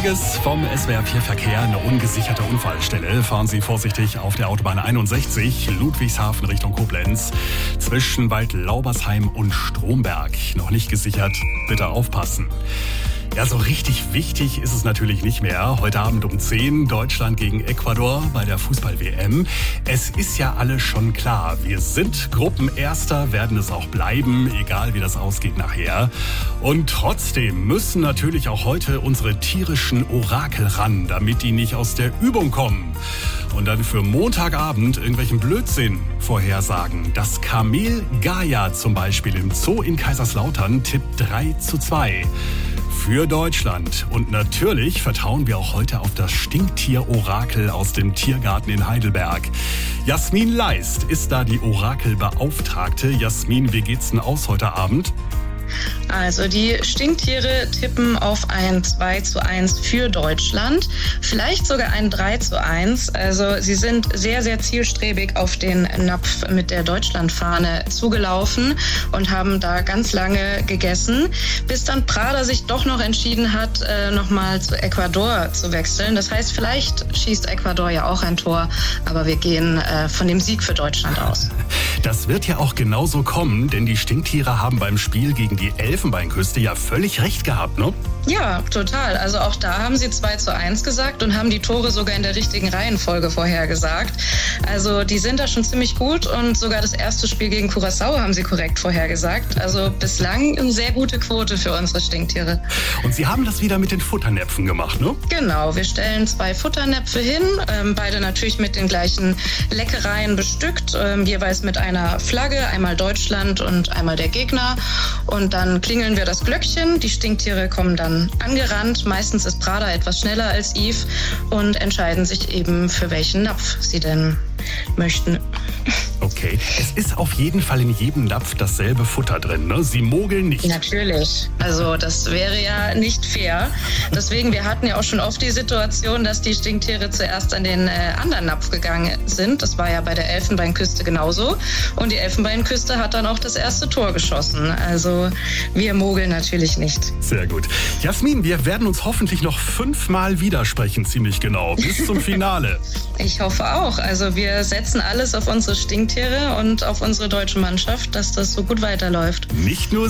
Einiges vom SWR4 Verkehr, eine ungesicherte Unfallstelle. Fahren Sie vorsichtig auf der Autobahn 61, Ludwigshafen Richtung Koblenz, zwischen Waldlaubersheim und Stromberg. Noch nicht gesichert, bitte aufpassen. Ja, so richtig wichtig ist es natürlich nicht mehr. Heute Abend um 10 Deutschland gegen Ecuador bei der Fußball-WM. Es ist ja alles schon klar. Wir sind Gruppenerster, werden es auch bleiben, egal wie das ausgeht nachher. Und trotzdem müssen natürlich auch heute unsere tierischen Orakel ran, damit die nicht aus der Übung kommen. Und dann für Montagabend irgendwelchen Blödsinn vorhersagen. Das Kamel Gaia zum Beispiel im Zoo in Kaiserslautern tippt 3:2. Für Deutschland. Und natürlich vertrauen wir auch heute auf das Stinktier-Orakel aus dem Tiergarten in Heidelberg. Jasmin Leist ist da die Orakelbeauftragte. Jasmin, wie geht's denn aus heute Abend? Also die Stinktiere tippen auf ein 2:1 für Deutschland, vielleicht sogar ein 3:1. Also sie sind sehr, sehr zielstrebig auf den Napf mit der Deutschlandfahne zugelaufen und haben da ganz lange gegessen, bis dann Prada sich doch noch entschieden hat, nochmal zu Ecuador zu wechseln. Das heißt, vielleicht schießt Ecuador ja auch ein Tor, aber wir gehen von dem Sieg für Deutschland aus. Das wird ja auch genauso kommen, denn die Stinktiere haben beim Spiel gegen die Elfenbeinküste ja völlig recht gehabt, ne? Ja, total. Also auch da haben sie 2:1 gesagt und haben die Tore sogar in der richtigen Reihenfolge vorhergesagt. Also die sind da schon ziemlich gut und sogar das erste Spiel gegen Curaçao haben sie korrekt vorhergesagt. Also bislang eine sehr gute Quote für unsere Stinktiere. Und Sie haben das wieder mit den Futternäpfen gemacht, ne? Genau, wir stellen 2 Futternäpfe hin, beide natürlich mit den gleichen Leckereien bestückt, jeweils mit einer Flagge, einmal Deutschland und einmal der Gegner. Und dann klingeln wir das Glöckchen, die Stinktiere kommen dann angerannt. Meistens ist Prada etwas schneller als Yves und entscheiden sich eben, für welchen Napf sie denn möchten. Okay, es ist auf jeden Fall in jedem Napf dasselbe Futter drin, ne? Sie mogeln nicht. Natürlich, also das wäre ja nicht fair. Deswegen, wir hatten ja auch schon oft die Situation, dass die Stinktiere zuerst an den anderen Napf gegangen sind. Das war ja bei der Elfenbeinküste genauso. Und die Elfenbeinküste hat dann auch das erste Tor geschossen. Also wir mogeln natürlich nicht. Sehr gut. Jasmin, wir werden uns hoffentlich noch 5-mal widersprechen, ziemlich genau, bis zum Finale. Ich hoffe auch. Also wir setzen alles auf unsere Stinktiere und auf unsere deutsche Mannschaft, dass das so gut weiterläuft. Nicht nur